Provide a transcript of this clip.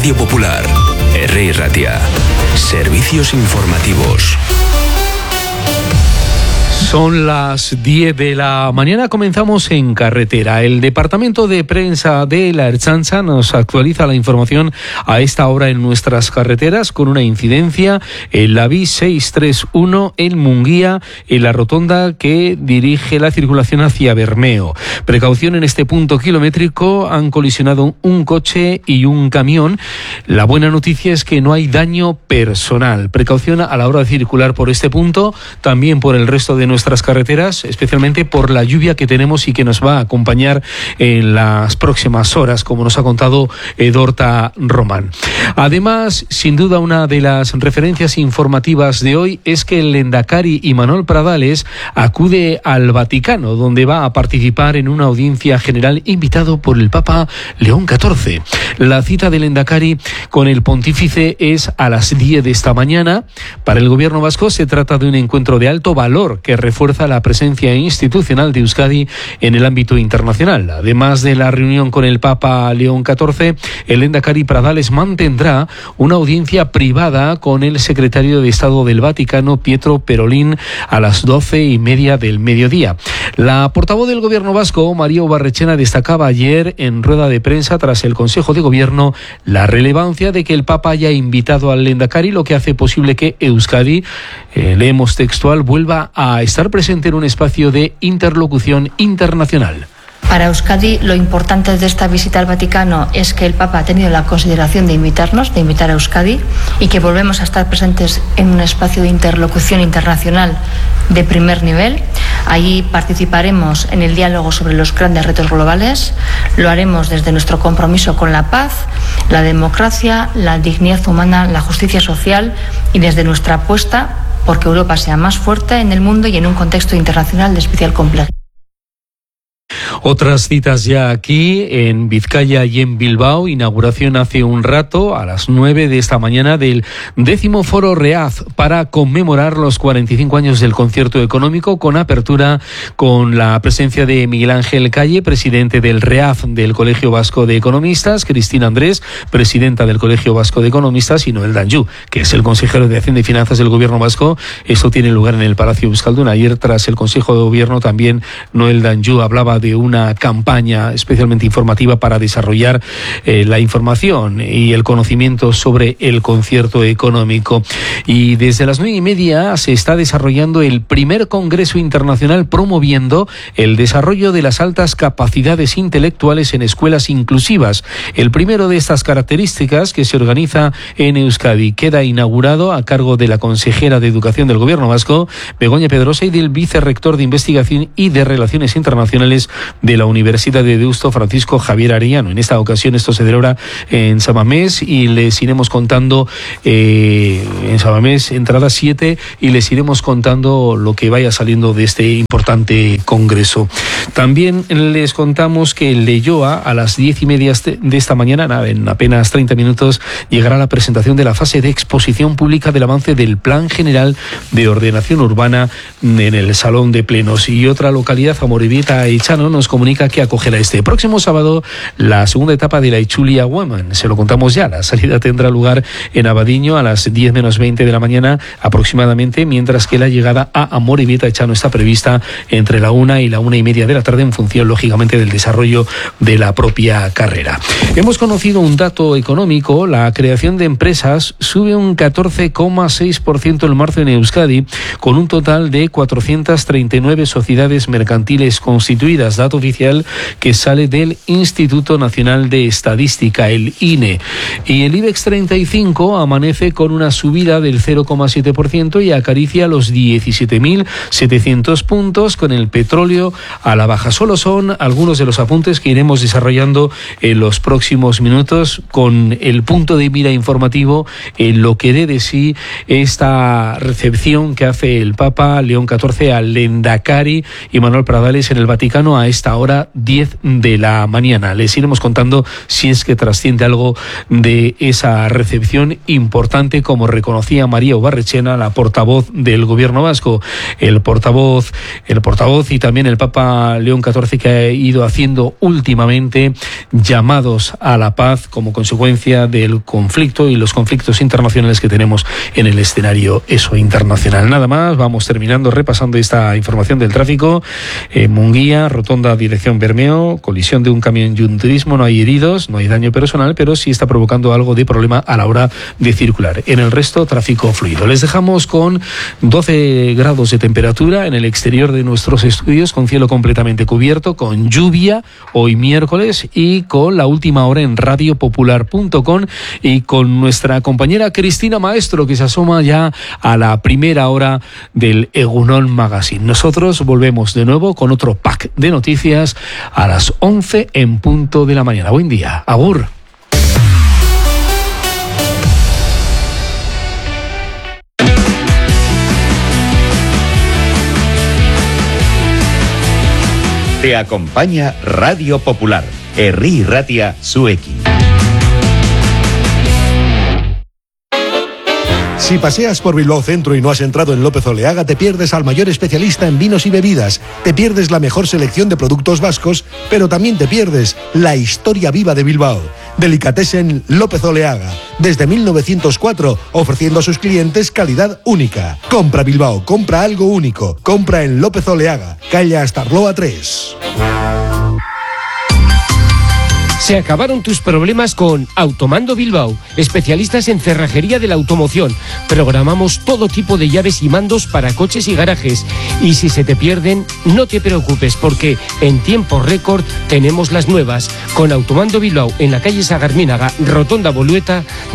Radio Popular, Herri Ratia. Servicios informativos. Son las 10 de la mañana, comenzamos en carretera. El Departamento de Prensa de la Ertzaintza nos actualiza la información a esta hora en nuestras carreteras con una incidencia en la VI 631 en Munguía, en la rotonda que dirige la circulación hacia Bermeo. Precaución en este punto kilométrico, han colisionado un coche y un camión. La buena noticia es que no hay daño personal. Precaución a la hora de circular por este punto, también por el resto de nuestras carreteras, especialmente por la lluvia que tenemos y que nos va a acompañar en las próximas horas, como nos ha contado Edorta Román. Además, sin duda, una de las referencias informativas de hoy es que el Lehendakari Imanol Pradales acude al Vaticano, donde va a participar en una audiencia general invitado por el Papa León XIV. La cita del Lehendakari con el pontífice es a las 10 de esta mañana. Para el gobierno vasco se trata de un encuentro de alto valor que refuerza la presencia institucional de Euskadi en el ámbito internacional. Además de la reunión con el Papa León XIV, el Lehendakari Pradales mantendrá una audiencia privada con el secretario de Estado del Vaticano, Pietro Parolin, a las 12:30 del mediodía. La portavoz del gobierno vasco, María Ubarrechena, destacaba ayer en rueda de prensa tras el Consejo de Gobierno la relevancia de que el Papa haya invitado al Lehendakari, lo que hace posible que Euskadi, leemos textual, vuelva a estar presente en un espacio de interlocución internacional. Para Euskadi, lo importante de esta visita al Vaticano es que el Papa ha tenido la consideración de invitar a Euskadi, y que volvemos a estar presentes en un espacio de interlocución internacional de primer nivel. Allí participaremos en el diálogo sobre los grandes retos globales. Lo haremos desde nuestro compromiso con la paz, la democracia, la dignidad humana, la justicia social, y desde nuestra apuesta porque Europa sea más fuerte en el mundo y en un contexto internacional de especial complejidad. Otras citas ya aquí en Vizcaya y en Bilbao. Inauguración hace un rato, a las 9 de esta mañana, del 10º Foro REAZ para conmemorar los 45 años del concierto económico, con apertura con la presencia de Miguel Ángel Calle, presidente del REAZ del Colegio Vasco de Economistas, Cristina Andrés, presidenta del Colegio Vasco de Economistas, y Noel Danjou, que es el consejero de Hacienda y Finanzas del Gobierno vasco. Esto tiene lugar en el Palacio Euskaldun. Ayer, tras el Consejo de Gobierno, también Noel Danjou hablaba de una campaña especialmente informativa para desarrollar la información y el conocimiento sobre el concierto económico. Y desde las 9:30 se está desarrollando el primer Congreso Internacional promoviendo el desarrollo de las altas capacidades intelectuales en escuelas inclusivas. El primero de estas características, que se organiza en Euskadi, queda inaugurado a cargo de la consejera de Educación del Gobierno vasco, Begoña Pedrosa, y del vicerrector de Investigación y de Relaciones Internacionales de la Universidad de Deusto, Francisco Javier Arellano. En esta ocasión esto se celebra en San Mamés, y les iremos contando en San Mamés, entrada 7, y les iremos contando lo que vaya saliendo de este importante congreso. También les contamos que en Leioa, a las 10:30 de esta mañana, en apenas 30 minutos, llegará la presentación de la fase de exposición pública del avance del Plan General de Ordenación Urbana en el Salón de Plenos. Y otra localidad, Amorebieta Echano, nos comunica que acogerá este próximo sábado la segunda etapa de la Itzulia Women. Se lo contamos ya. La salida tendrá lugar en Abadiño a las 10:20 de la mañana aproximadamente, mientras que la llegada a Amorebieta Echano está prevista entre la 1 y la 1:30 de la tarde, en función, lógicamente, del desarrollo de la propia carrera. Hemos conocido un dato económico. La creación de empresas sube un 14,6% en marzo en Euskadi, con un total de 439 sociedades mercantiles constituidas, dato oficial que sale del Instituto Nacional de Estadística, el INE. Y el IBEX 35 amanece con una subida del 0,7% y acaricia los 17.700 puntos, con el petróleo a la baja. Solo son algunos de los apuntes que iremos desarrollando en los próximos minutos, con el punto de mira informativo en lo que dé de sí esta recepción que hace el Papa León XIV al Lehendakari Imanol Pradales en el Vaticano a esta esta hora 10 de la mañana. Les iremos contando si es que trasciende algo de esa recepción importante, como reconocía María Ubarrechena, la portavoz del Gobierno vasco, el portavoz y también el Papa León XIV, que ha ido haciendo últimamente llamados a la paz como consecuencia del conflicto y los conflictos internacionales que tenemos en el escenario internacional. Nada más, vamos terminando repasando esta información del tráfico. Munguía, rotonda dirección Bermeo, colisión de un camión y un turismo, no hay heridos, no hay daño personal, pero sí está provocando algo de problema a la hora de circular. En el resto, tráfico fluido. Les dejamos con 12 grados de temperatura en el exterior de nuestros estudios, con cielo completamente cubierto, con lluvia hoy miércoles, y con la última hora en radiopopular.com y con nuestra compañera Cristina Maestro, que se asoma ya a la primera hora del Egunon Magazine. Nosotros volvemos de nuevo con otro pack de noticias a las 11 en punto de la mañana. Buen día. Agur. Te acompaña Radio Popular, Herri Ratia Zuekin. Si paseas por Bilbao Centro y no has entrado en López Oleaga, te pierdes al mayor especialista en vinos y bebidas, te pierdes la mejor selección de productos vascos, pero también te pierdes la historia viva de Bilbao. Delicatessen López Oleaga, desde 1904, ofreciendo a sus clientes calidad única. Compra Bilbao, compra algo único, compra en López Oleaga, calle Astarloa 3. Se acabaron tus problemas con Automando Bilbao, especialistas en cerrajería de la automoción. Programamos todo tipo de llaves y mandos para coches y garajes. Y si se te pierden, no te preocupes, porque en tiempo récord tenemos las nuevas. Con Automando Bilbao en la calle Sagarminaga, Rotonda Bolueta,